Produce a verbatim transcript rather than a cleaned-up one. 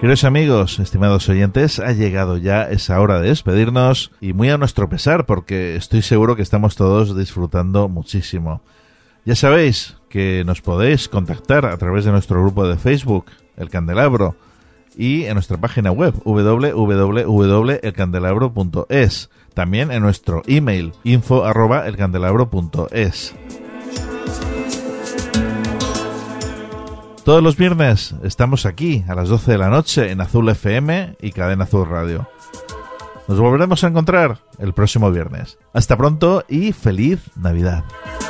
Queridos amigos, estimados oyentes, ha llegado ya esa hora de despedirnos y muy a nuestro pesar porque estoy seguro que estamos todos disfrutando muchísimo. Ya sabéis que nos podéis contactar a través de nuestro grupo de Facebook, El Candelabro, y en nuestra página web doble u doble u doble punto el candelabro punto es, también en nuestro email info arroba el candelabro punto es. Todos los viernes estamos aquí a las doce de la noche en Azul F M y Cadena Azul Radio. Nos volveremos a encontrar el próximo viernes. Hasta pronto y feliz Navidad.